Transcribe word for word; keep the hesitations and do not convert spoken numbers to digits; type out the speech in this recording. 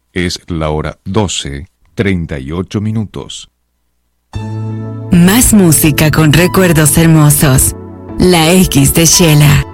Es la hora doce, treinta y ocho minutos. Más música con recuerdos hermosos. La X de Shela.